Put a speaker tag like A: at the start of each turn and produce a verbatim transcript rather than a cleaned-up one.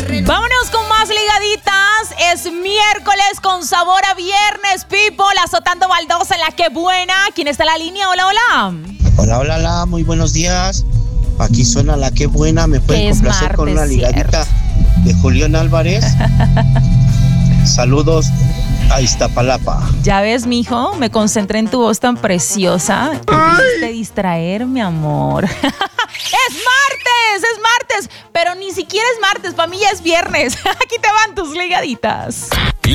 A: Vámonos con más ligaditas. Es miércoles con sabor a viernes. People azotando baldosa en la que buena. ¿Quién está en la línea? Hola, hola.
B: Hola, hola, hola. Muy buenos días. Aquí suena la que buena. Me pueden complacer martes, con una ligadita cierto. de Julián Álvarez. Saludos a Iztapalapa.
A: Ya ves, mijo, me concentré en tu voz tan preciosa. Te distraer, mi amor. ¡Es martes! ¡Es martes! Pero ni siquiera es martes, para mí ya es viernes. Aquí te van tus ligaditas.